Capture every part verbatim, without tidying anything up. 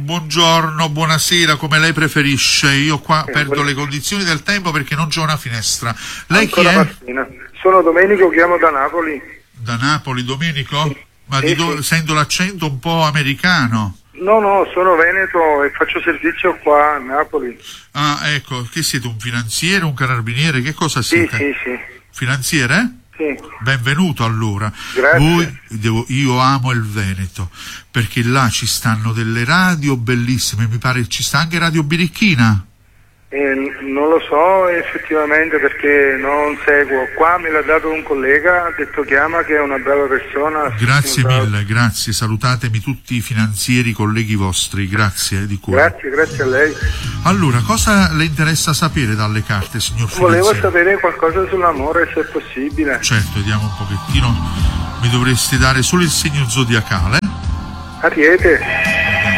buongiorno, buonasera, come lei preferisce. Io qua eh, perdo buon... le condizioni del tempo perché non c'è una finestra. Lei chi è? Martina. Sono Domenico, chiamo da Napoli. Da Napoli, Domenico? Sì. Ma sì, di do... sì. sento l'accento un po' americano. No, no, sono veneto e faccio servizio qua a Napoli. Ah, ecco, che siete, un finanziere, un carabiniere, che cosa siete? Sì, sì, sì. Finanziere? Sì. Benvenuto allora. Grazie. Voi, devo, io amo il Veneto perché là ci stanno delle radio bellissime, mi pare ci sta anche Radio Birichina. Eh, non lo so effettivamente perché non seguo. Qua me l'ha dato un collega, ha detto chiama, che è una brava persona. Grazie mille, grazie, salutatemi tutti i finanzieri, colleghi vostri, grazie di cuore. Grazie, grazie a lei. Allora, cosa le interessa sapere dalle carte, signor finanziere? Volevo sapere qualcosa sull'amore, se è possibile. Certo, vediamo un pochettino. Mi dovresti dare solo il segno zodiacale. Ariete.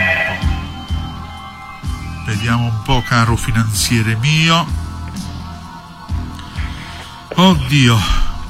Vediamo un po', caro finanziere mio. Oddio.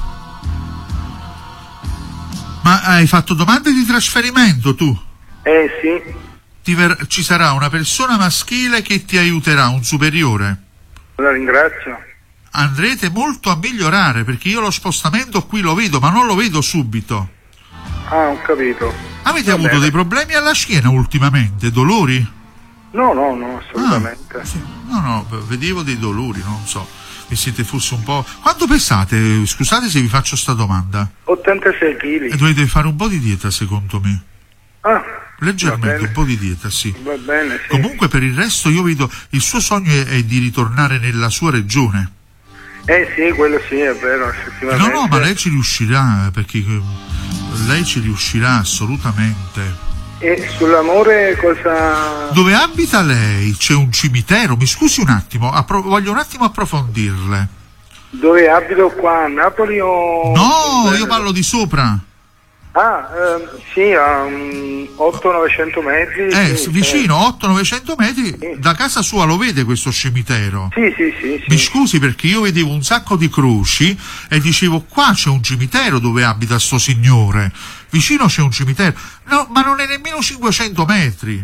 Ma hai fatto domande di trasferimento tu? Eh sì. Ti ver- ci sarà una persona maschile che ti aiuterà, un superiore. La ringrazio. Andrete molto a migliorare perché io lo spostamento qui lo vedo, ma non lo vedo subito. Ah, ho capito. Avete Va avuto bene. dei problemi alla schiena ultimamente? Dolori? No, no, no, assolutamente. Ah, sì. No, no, vedevo dei dolori, non so. Vi siete forse un po'... Quanto pesate? Scusate se vi faccio sta domanda. ottantasei chili. E dovete fare un po' di dieta, secondo me. Ah, leggermente, un po' di dieta, sì. Va bene, sì. Comunque per il resto io vedo... Il suo sogno è, è di ritornare nella sua regione. Eh sì, quello sì, è vero, effettivamente. No, no, ma lei ci riuscirà, perché lei ci riuscirà assolutamente. E sull'amore cosa... Dove abita lei? C'è un cimitero? Mi scusi un attimo, appro- voglio un attimo approfondirle. Dove abito qua a Napoli o... No, io parlo di sopra. Ah, ehm, sì, a um, ottocento novecento metri. Eh, sì, vicino, ottocento novecento metri, sì. Da casa sua lo vede questo cimitero? Sì, sì, sì, sì. Mi scusi perché io vedevo un sacco di croci e dicevo qua c'è un cimitero dove abita sto signore. Vicino c'è un cimitero, no, ma non è nemmeno cinquecento metri.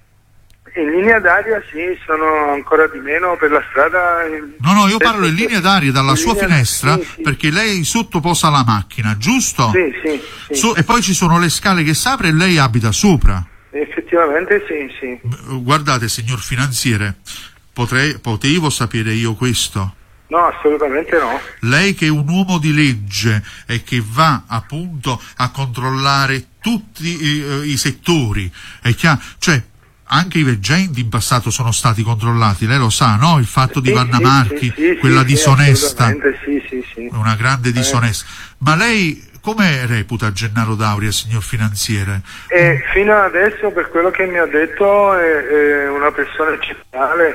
In linea d'aria sì, sono ancora di meno per la strada. No, no, io parlo in linea d'aria dalla in sua linea... finestra, sì, sì. perché lei sotto posa la macchina, giusto? Sì, sì, sì. So, e poi ci sono le scale che s'apre e lei abita sopra. Effettivamente sì, sì. Guardate, signor finanziere, potrei, potevo sapere io questo? No, assolutamente no. Lei che è un uomo di legge e che va appunto a controllare tutti i, i settori, è chiaro, cioè anche i veggenti in passato sono stati controllati, lei lo sa, no? Il fatto di sì, Vanna sì, Marchi, sì, sì, quella sì, disonesta, sì, sì, sì. una grande disonesta. Eh. Ma lei come reputa Gennaro D'Auria, signor finanziere? Eh, fino adesso, per quello che mi ha detto, è, è una persona eccezionale.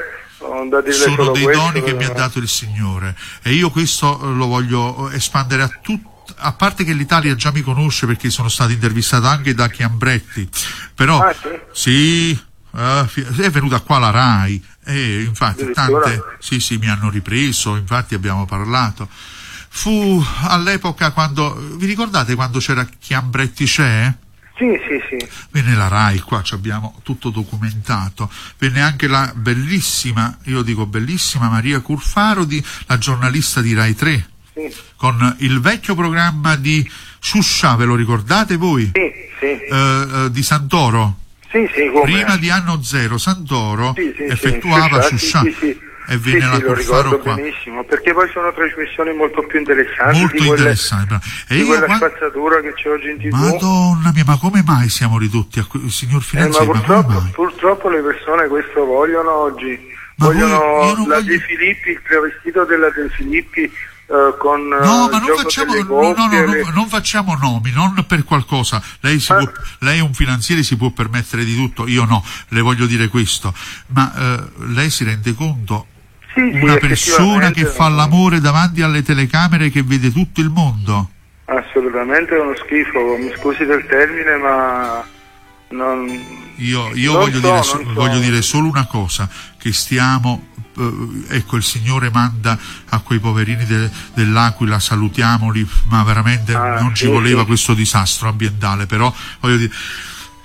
Sono dei questo, doni che mi ha dato il Signore e io questo lo voglio espandere a tutti. A parte che l'Italia già mi conosce perché sono stato intervistato anche da Chiambretti, però ah, sì, sì uh, è venuta qua la RAI e infatti tante sì sì mi hanno ripreso, infatti abbiamo parlato. Fu all'epoca quando, vi ricordate quando c'era Chiambretti c'è? Sì, sì, sì. Venne la RAI, qua ci abbiamo tutto documentato, venne anche la bellissima, io dico bellissima, Maria Curfaro, di, la giornalista di RAI tre, sì. Con il vecchio programma di Sciuscia, ve lo ricordate voi? Sì, sì. Eh, eh, di Santoro? Sì, sì, come? Prima di Anno Zero, Santoro sì, sì, effettuava sì, Sciuscia. Sì, sì. E venne sì, la sì, lo Curfaro ricordo qua. Benissimo, perché poi sono trasmissioni molto più interessanti molto di quelle, interessanti e di io quella qua... spazzatura che c'è oggi in tivù. Madonna mia, ma come mai siamo ridotti a que... signor finanziere? Eh, ma purtroppo, ma purtroppo le persone questo vogliono oggi, ma vogliono voi, la voglio... De Filippi, il travestito della De Filippi. Uh, con, no, uh, ma non facciamo, no, no, no, le... no, non facciamo nomi, non per qualcosa. Lei, si ah. può, lei è un finanziere, si può permettere di tutto, io no, le voglio dire questo. Ma uh, lei si rende conto? Sì, una sì, persona che fa l'amore davanti alle telecamere che vede tutto il mondo? Assolutamente è uno schifo, mi scusi del termine, ma non... Io, io non voglio, so, dire, so, so. voglio dire solo una cosa, che stiamo... ecco, il Signore manda a quei poverini de, dell'Aquila, salutiamoli, ma veramente ah, non ci sì, voleva sì. questo disastro ambientale, però voglio dire,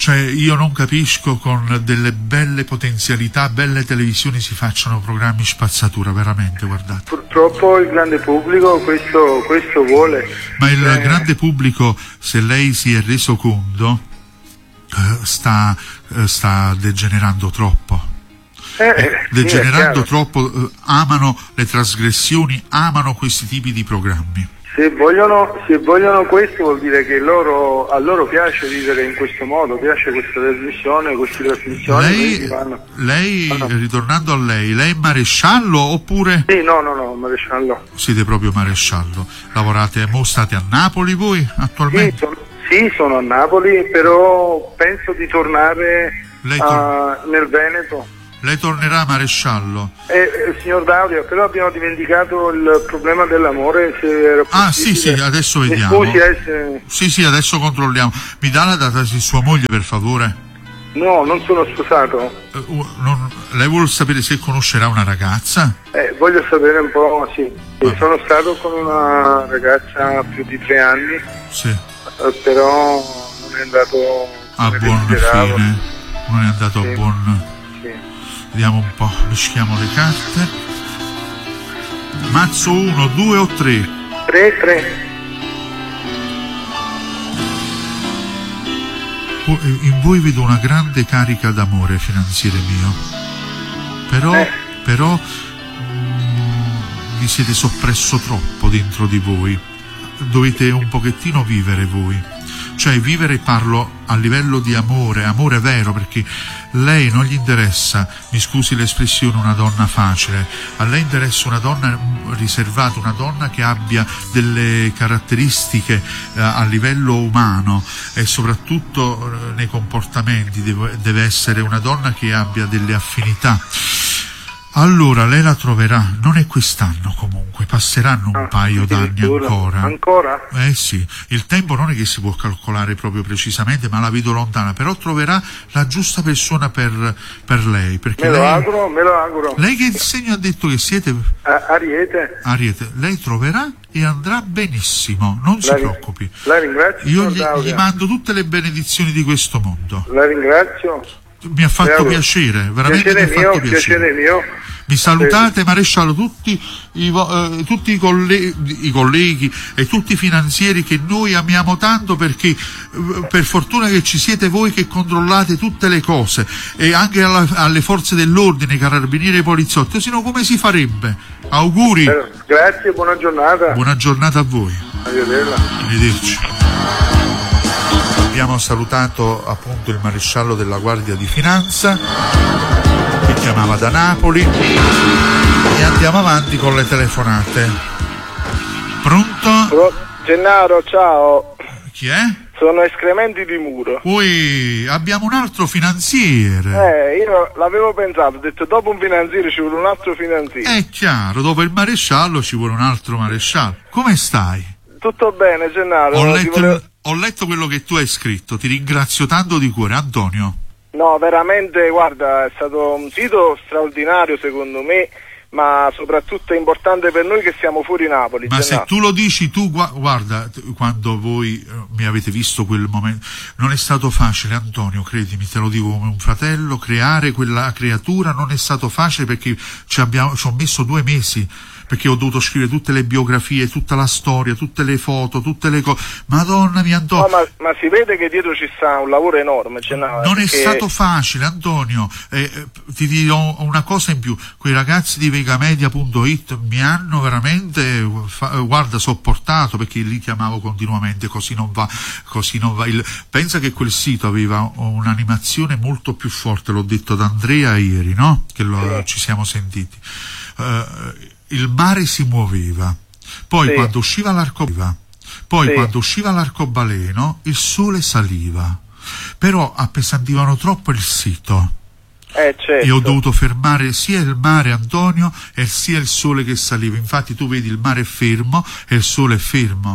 Cioè io non capisco con delle belle potenzialità, belle televisioni si facciano programmi spazzatura, veramente, guardate. Purtroppo il grande pubblico questo, questo vuole. Ma il eh. grande pubblico, se lei si è reso conto, eh, sta, eh, sta degenerando troppo. Eh, eh, degenerando sì, troppo, eh, amano le trasgressioni, amano questi tipi di programmi. Se vogliono, se vogliono questo vuol dire che loro, a loro piace vivere in questo modo, piace questa trasmissione, queste trasmissioni. Lei, vanno, lei ah, no. ritornando a lei, lei è maresciallo oppure? Sì, no, no, no, maresciallo. Siete proprio maresciallo. Lavorate, mo state a Napoli voi attualmente? Sì, sono, sì, sono a Napoli, però penso di tornare lei uh, tor- nel Veneto. Lei tornerà maresciallo? Eh, eh, signor Daudio, però abbiamo dimenticato il problema dell'amore. Se era ah sì sì, adesso vediamo. Scusi, eh, se... Sì sì, adesso controlliamo. Mi dà la data di sua moglie per favore? No, non sono sposato. Eh, non... Lei vuole sapere se conoscerà una ragazza? Eh, voglio sapere un po', sì. Ah. Sono stato con una ragazza più di tre anni. Sì. Eh, però non è andato a buon fine. Non è andato sì. a buon... Vediamo un po', mischiamo le carte. Mazzo uno, due o tre? tre, tre. In voi vedo una grande carica d'amore, finanziere mio. Però, eh. però mh, vi siete soppresso troppo dentro di voi. Dovete un pochettino vivere voi. Cioè vivere, parlo a livello di amore, amore vero, perché lei non gli interessa, mi scusi l'espressione, una donna facile, a lei interessa una donna riservata, una donna che abbia delle caratteristiche eh, a livello umano e soprattutto eh, nei comportamenti, deve, deve essere una donna che abbia delle affinità. Allora lei la troverà, non è quest'anno comunque, passeranno un ah, paio d'anni ancora. Ancora? Eh sì, il tempo non è che si può calcolare proprio precisamente, ma la vedo lontana, però troverà la giusta persona per, per lei. Perché me lo lei, auguro, me lo auguro. Lei che segno ha detto che siete? A- Ariete. Ariete, lei troverà e andrà benissimo, non si la preoccupi. La ringrazio. Io gli, gli mando tutte le benedizioni di questo mondo. La ringrazio. Mi ha fatto piacere, veramente piacere mi ha mio, fatto piacere. piacere mio. Mi salutate, maresciallo, tutti i, eh, tutti i, colleghi, i colleghi e tutti i finanzieri che noi amiamo tanto, perché eh, per fortuna che ci siete voi che controllate tutte le cose, e anche alla, alle forze dell'ordine, carabinieri e poliziotti, se no come si farebbe? Auguri. Eh, grazie, buona giornata. Buona giornata a voi. Arrivederci. Abbiamo salutato appunto il maresciallo della Guardia di Finanza che chiamava da Napoli e andiamo avanti con le telefonate. Pronto? Pro- Gennaro, ciao. Chi è? Sono escrementi di Muro. Ui, abbiamo un altro finanziere. Eh, io l'avevo pensato, ho detto dopo un finanziere ci vuole un altro finanziere. È chiaro, dopo il maresciallo ci vuole un altro maresciallo. Come stai? Tutto bene, Gennaro. Ho letto, volevo... ho letto quello che tu hai scritto, ti ringrazio tanto di cuore, Antonio. No, veramente, guarda, è stato un sito straordinario secondo me, ma soprattutto è importante per noi che siamo fuori Napoli. Ma Gennaro. se tu lo dici tu, guarda, quando voi mi avete visto quel momento, non è stato facile, Antonio, credimi, te lo dico come un fratello, creare quella creatura non è stato facile, perché ci, abbiamo, ci ho messo due mesi, perché ho dovuto scrivere tutte le biografie, tutta la storia, tutte le foto, tutte le cose. Madonna mia, Antonio. No, ma, ma si vede che dietro ci sta un lavoro enorme. Gennaro, non perché... è stato facile, Antonio. Eh, ti dirò una cosa in più. Quei ragazzi di vegamedia punto it mi hanno veramente, fa, guarda, sopportato, perché li chiamavo continuamente, così non va, così non va. Il, pensa che quel sito aveva un'animazione molto più forte, l'ho detto ad Andrea ieri, no? Che lo, sì. Ci siamo sentiti. Uh, il mare si muoveva, poi sì. quando usciva l'arcobaleno, poi sì. quando usciva l'arcobaleno il sole saliva, però appesantivano troppo il sito. Eh, certo. E ho dovuto fermare sia il mare, Antonio, e sia il sole che saliva. Infatti tu vedi il mare è fermo e il sole è fermo.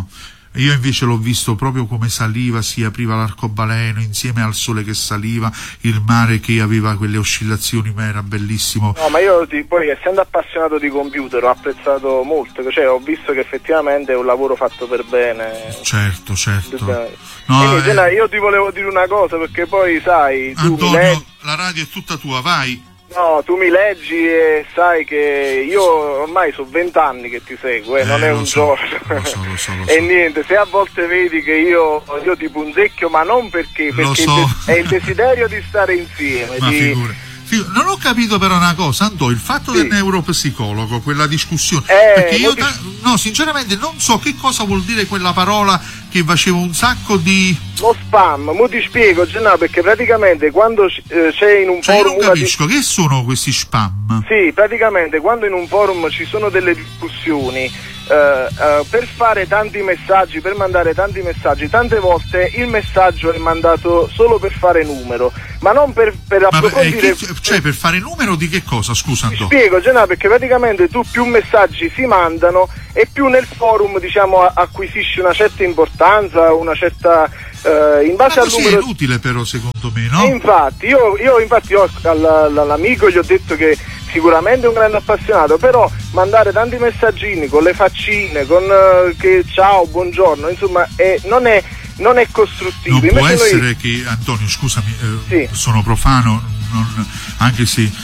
Io invece l'ho visto proprio come saliva, si apriva l'arcobaleno insieme al sole che saliva, il mare che aveva quelle oscillazioni, ma era bellissimo. No, ma io poi, essendo appassionato di computer, ho apprezzato molto, cioè ho visto che effettivamente è un lavoro fatto per bene. Certo, certo. No, Quindi, eh... io ti volevo dire una cosa, perché poi sai, tu Antonio, leggi... la radio è tutta tua, vai. No, tu mi leggi e sai che io ormai sono vent'anni che ti seguo, eh, eh, non è un so, giorno. Lo so, lo so, lo so. E niente, se a volte vedi che io, io ti punzecchio, ma non perché, perché so. è il desiderio di stare insieme. Ma di... figura. Non ho capito però una cosa, Antonio, il fatto sì. del neuropsicologo, quella discussione, eh, perché io ti... no, sinceramente non so che cosa vuol dire quella parola che faceva un sacco di... Lo spam, mo ti spiego, Gennaro, perché praticamente quando eh, c'è in un cioè, forum... Io non capisco, di... che sono questi spam? Sì, praticamente quando in un forum ci sono delle discussioni, Uh, uh, per fare tanti messaggi, per mandare tanti messaggi, tante volte il messaggio è mandato solo per fare numero, ma non per, per ma approfondire. Eh, che, cioè per fare numero di che cosa, scusa? Ti spiego, Gennaro, perché praticamente tu più messaggi si mandano e più nel forum, diciamo, acquisisci una certa importanza, una certa... Uh, in base ma al numero... è inutile però secondo me, no? E infatti, io, io infatti io all'amico gli ho detto che sicuramente è un grande appassionato, però mandare tanti messaggini con le faccine, con uh, che ciao, buongiorno, insomma, eh, non è non è costruttivo. Non Invece può essere noi... che, Antonio, scusami, eh, sì. sono profano, non, anche se eh,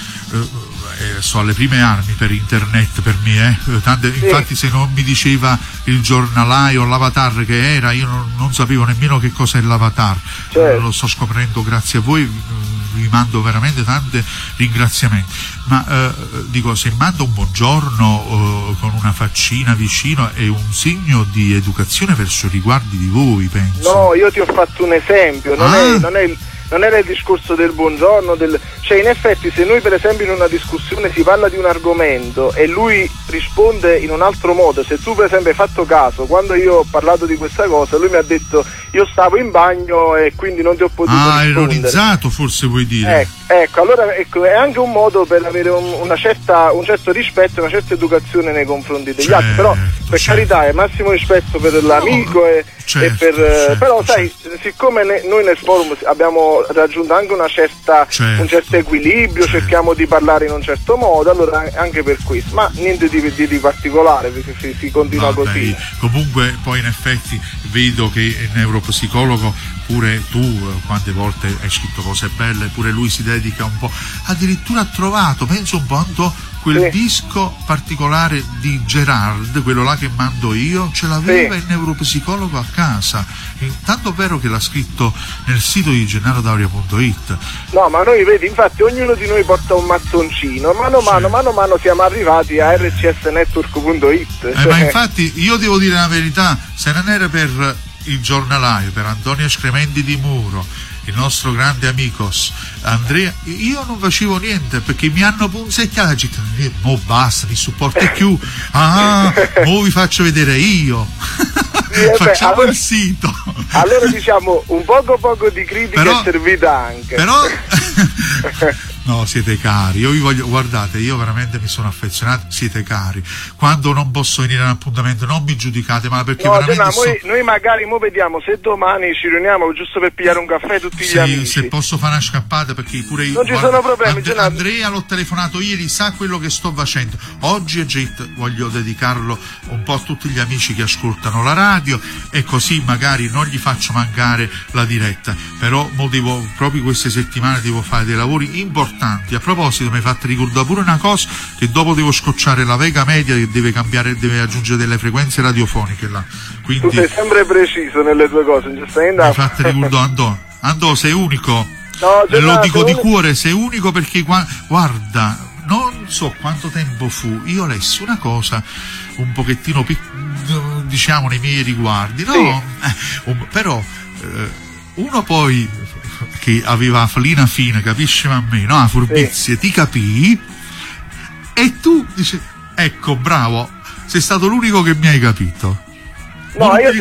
eh, so alle prime armi per internet per me, eh, tante, sì. Infatti se non mi diceva il giornalaio, l'avatar che era, io non, non sapevo nemmeno che cosa è l'avatar, certo. Lo sto scoprendo grazie a voi. Vi mando veramente tanti ringraziamenti, ma eh, dico, se mando un buongiorno eh, con una faccina vicino è un segno di educazione verso i riguardi di voi, penso. No, io ti ho fatto un esempio, non, ah. è, non, è il, non era il discorso del buongiorno, del... cioè in effetti se noi per esempio in una discussione si parla di un argomento e lui risponde in un altro modo, se tu per esempio hai fatto caso, quando io ho parlato di questa cosa lui mi ha detto io stavo in bagno e quindi non ti ho potuto ah, rispondere. Ironizzato forse vuoi dire. Ecco, ecco allora ecco, è anche un modo per avere un, una certa, un certo rispetto, una certa educazione nei confronti degli certo, altri, però per certo. carità è massimo rispetto per l'amico no, e, certo, e per certo, però sai, certo. siccome ne, noi nel forum abbiamo raggiunto anche una certa, certo. un certo equilibrio, certo. cerchiamo di parlare in un certo modo, allora anche per questo, ma niente di, di, di particolare perché si, si continua no, così. Dai. Comunque poi in effetti vedo che il neuropsicologo, pure tu quante volte hai scritto cose belle, pure lui si dedica un po', addirittura ha trovato, penso un po' Anto, quel sì. disco particolare di Gerard, quello là che mando io, ce l'aveva sì. il neuropsicologo a casa, tanto vero che l'ha scritto nel sito di gennaro dauria punto it. No, ma noi vedi, infatti ognuno di noi porta un mattoncino, mano a sì. mano, mano a mano siamo arrivati a erre ci esse network punto it. Eh, ma infatti io devo dire la verità, se non era per il giornalaio, per Antonio Scrementi di Muro, il nostro grande amicos Andrea, io non facevo niente perché mi hanno punzecchiato la città. Mo basta, mi supporti più. Ah, mo vi faccio vedere io. Sì, eh facciamo beh, allora, il sito. Allora diciamo un poco poco di critica però, è servita anche. Però no, siete cari, io vi voglio, guardate, io veramente mi sono affezionato, siete cari. Quando non posso venire a un appuntamento non mi giudicate, ma perché no, veramente no, so... noi, noi magari mo vediamo se domani ci riuniamo giusto per pigliare un caffè tutti sì, gli amici. Se posso fare una scappata perché pure io non ci guarda, sono problemi. And- Andrea l'ho telefonato ieri, sa quello che sto facendo. Oggi a Jet voglio dedicarlo un po' a tutti gli amici che ascoltano la radio e così magari non gli faccio mancare la diretta. Però mo devo, proprio queste settimane devo fare dei lavori importanti. A proposito mi hai fatto ricordare pure una cosa, che dopo devo scocciare la Vega Media che deve cambiare, deve aggiungere delle frequenze radiofoniche là. Quindi tu sei sempre preciso nelle tue cose, non stai mi hai fatto ricordare Andò. Andò, sei unico. No, e lo dico di unico. Cuore, sei unico perché guarda, non so quanto tempo fu, io lessi una cosa un pochettino pic- diciamo nei miei riguardi, no? Sì. Eh, un, però eh, uno poi che aveva flina fine, capisci a me, no? A furbizie, sì. Ti capì e tu dici, ecco, bravo, sei stato l'unico che mi hai capito. No, io ti,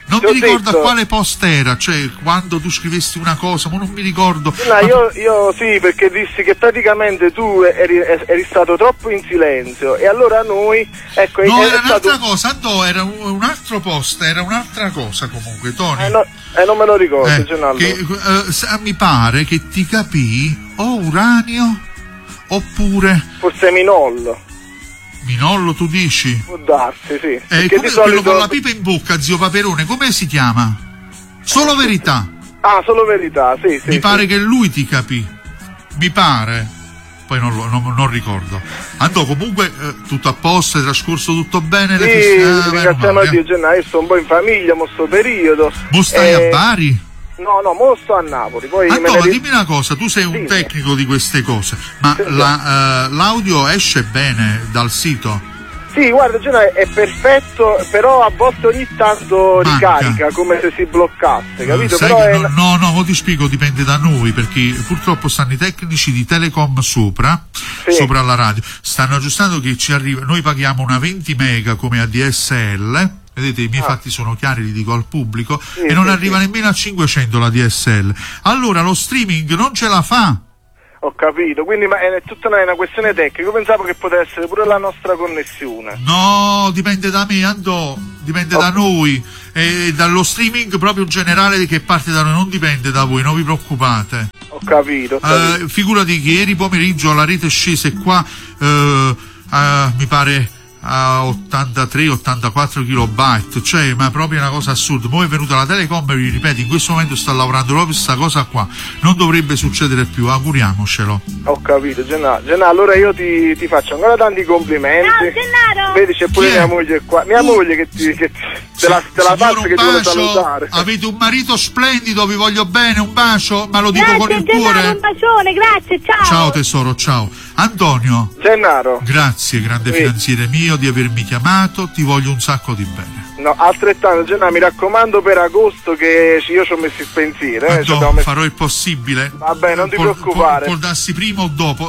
Non mi ricordo detto... a quale post era, cioè quando tu scrivesti una cosa, ma non mi ricordo. No, ma... io, io sì, perché dissi che praticamente tu eri, eri stato troppo in silenzio e allora noi, ecco... No, era stato... un'altra cosa, no, era un, un altro post, era un'altra cosa comunque, Tony. Eh, no, eh non me lo ricordo, eh, Gennaro. Che, eh, mi pare che ti capì o uranio oppure... Forse Minollo. Minollo tu dici? Può darsi, sì. Eh, come solito... quello con la pipa in bocca, zio Paperone, come si chiama? Solo Verità. Ah, Solo Verità, sì, sì. Mi sì. pare che lui ti capì. Mi pare. Poi non, non, non ricordo. Andò comunque eh, tutto a posto, è trascorso tutto bene. Sì, ah, ringraziamo a Dio, Gennaro, sto un po' in famiglia, mo sto periodo. Mo stai eh... a Bari? No, no, mo sto a Napoli. Poi Antonio, ne... dimmi una cosa, tu sei un sì, tecnico di queste cose, ma sì, la, uh, l'audio esce bene dal sito? Sì, guarda, cioè, è perfetto, però a volte ogni tanto Manca. ricarica, come se si bloccasse, capito? Sai però che è... no, no, no, ti spiego, dipende da noi, perché purtroppo stanno i tecnici di Telecom sopra, sì. sopra la radio, stanno aggiustando che ci arriva, noi paghiamo una venti mega come A D S L, vedete i miei ah. fatti sono chiari, li dico al pubblico, sì, e non sì, arriva sì. nemmeno a cinquecento la D S L, allora lo streaming non ce la fa. Ho capito, quindi ma è tutta una, una questione tecnica, io pensavo che potesse essere pure la nostra connessione. No, dipende da me, Andò, dipende oh. da noi, e dallo streaming proprio generale che parte da noi, non dipende da voi, non vi preoccupate. Ho capito, ho capito. Uh, figurati che ieri pomeriggio la rete è scesa qua, uh, uh, mi pare... a ottantatré ottantaquattro kilobyte, cioè ma proprio una cosa assurda. Poi è venuta la Telecom, vi ripeto, in questo momento sta lavorando proprio questa cosa qua, non dovrebbe succedere più, auguriamocelo. Ho capito, Gennaro, Gennaro, allora io ti, ti faccio ancora tanti complimenti. Ciao Gennaro! Vedi, c'è pure mia moglie qua, mia uh, moglie che ti, che ti te la, te la passa, che ti vuole salutare. Avete un marito splendido, vi voglio bene, un bacio, ma lo dico grazie, con il Gennaro, cuore. Un bacione, grazie, ciao. Ciao tesoro, ciao. Antonio. Gennaro. Grazie, grande sì. finanziere mio, di avermi chiamato, ti voglio un sacco di bene. No, altrettanto, Gennaro, mi raccomando per agosto che io ci ho messo il pensiero. Eh, Andò, messo... farò il possibile. Vabbè, non ti Pol, preoccupare. Può darsi prima o dopo.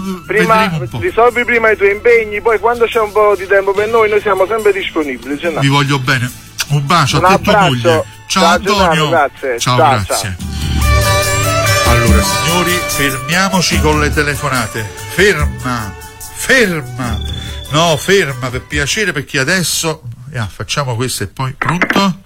Prima risolvi prima i tuoi impegni, poi quando c'è un po' di tempo per noi, noi siamo sempre disponibili. Gennaro. Vi voglio bene. Un bacio un a te tua moglie. Ciao, ciao Antonio. Gennaro, grazie. Ciao, ciao, grazie. Ciao. Allora signori, fermiamoci con le telefonate. Ferma, ferma. No, ferma per piacere, perché adesso yeah, facciamo questo e poi. Pronto?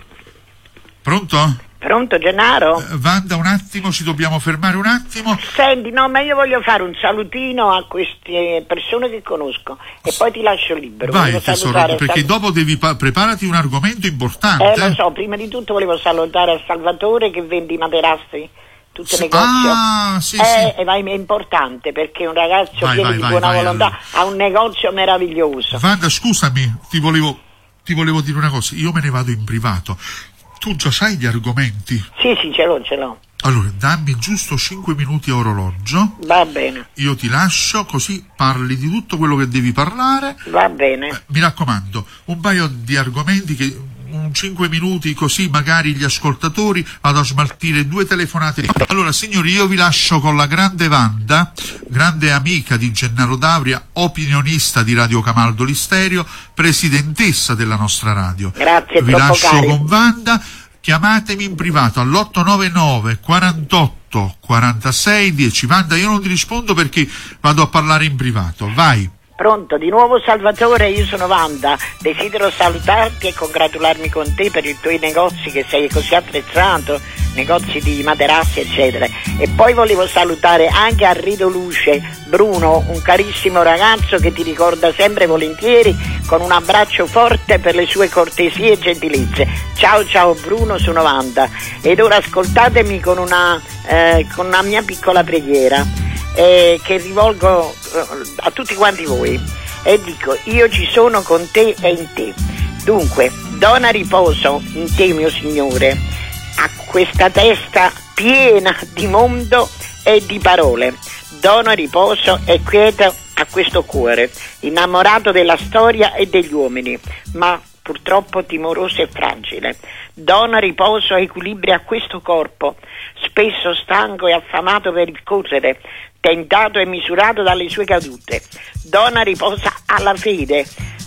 Pronto? Pronto, Gennaro? Uh, Wanda, un attimo, ci dobbiamo fermare un attimo. Senti, no, ma io voglio fare un salutino a queste persone che conosco e poi ti lascio libero. Vai, volevo tesoro, perché sal- dopo devi pa- preparati un argomento importante. Eh, lo so, prima di tutto volevo salutare a Salvatore che vende i materassi. Tutto il negozio ah, sì, è, sì. è importante perché è un ragazzo vai, pieno vai, di vai, buona vai, volontà, allora. Ha un negozio meraviglioso. Wanda, scusami, ti volevo, ti volevo dire una cosa, io me ne vado in privato. Tu già sai gli argomenti? Sì, sì, ce l'ho, ce l'ho. Allora, dammi giusto cinque minuti a orologio. Va bene. Io ti lascio, così parli di tutto quello che devi parlare. Va bene. Eh, mi raccomando, un paio di argomenti che... un cinque minuti, così magari gli ascoltatori vado a smaltire due telefonate. Allora signori, io vi lascio con la grande Wanda, grande amica di Gennaro D'Auria, opinionista di Radio Camaldoli Stereo, presidentessa della nostra radio. Grazie. Vi lascio cari. con Wanda, chiamatemi in privato all'otto nove nove quarantotto quarantasei dieci. Wanda, io non ti rispondo perché vado a parlare in privato, vai. Pronto, di nuovo Salvatore, io sono Wanda, desidero salutarti e congratularmi con te per i tuoi negozi che sei così attrezzato, negozi di materassi eccetera, e poi volevo salutare anche a Rido Luce Bruno, un carissimo ragazzo che ti ricorda sempre volentieri, con un abbraccio forte per le sue cortesie e gentilezze. Ciao ciao Bruno, sono Wanda ed ora ascoltatemi con una, eh, con una mia piccola preghiera. Eh, che rivolgo eh, a tutti quanti voi e dico: io ci sono con te e in te. Dunque, dona riposo in te, mio Signore, a questa testa piena di mondo e di parole. Dona riposo e quiete a questo cuore innamorato della storia e degli uomini, ma purtroppo timoroso e fragile. Dona riposo e equilibrio a questo corpo, spesso stanco e affamato per il correre, tentato e misurato dalle sue cadute. Dona riposa alla fede,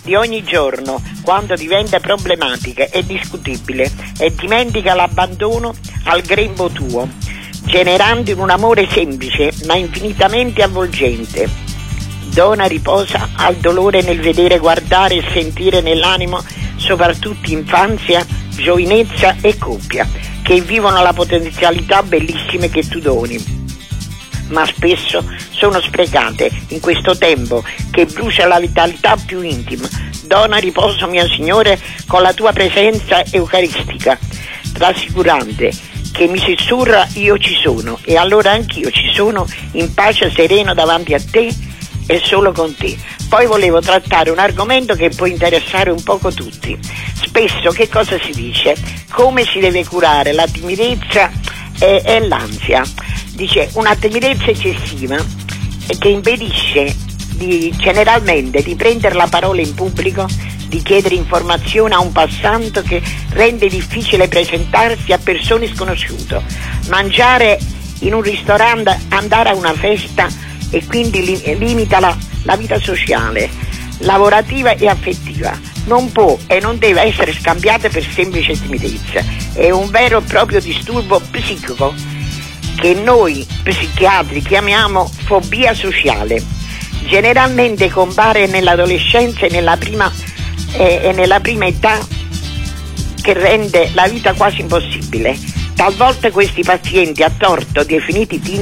di ogni giorno, quando diventa problematica e discutibile, e dimentica l'abbandono al grembo tuo, generando in un amore semplice ma infinitamente avvolgente. Dona riposa al dolore nel vedere, guardare e sentire nell'animo soprattutto infanzia, giovinezza e coppia, che vivono la potenzialità bellissime che tu doni, ma spesso sono sprecate in questo tempo che brucia la vitalità più intima. Dona riposo, mio Signore, con la tua presenza eucaristica, rassicurante, che mi sussurra: io ci sono, e allora anch'io ci sono, in pace sereno davanti a te e solo con te. Poi volevo trattare un argomento che può interessare un poco tutti. Spesso che cosa si dice? Come si deve curare la timidezza e, e l'ansia? Dice una timidezza eccessiva che impedisce di, generalmente di prendere la parola in pubblico, di chiedere informazioni a un passante, che rende difficile presentarsi a persone sconosciute, mangiare in un ristorante, andare a una festa, e quindi li, limita la, la vita sociale, lavorativa e affettiva. Non può e non deve essere scambiata per semplice timidezza. È un vero e proprio disturbo psichico che noi psichiatri chiamiamo fobia sociale. Generalmente compare nell'adolescenza e nella prima, eh, e nella prima età, che rende la vita quasi impossibile. Talvolta questi pazienti, a torto definiti timidi,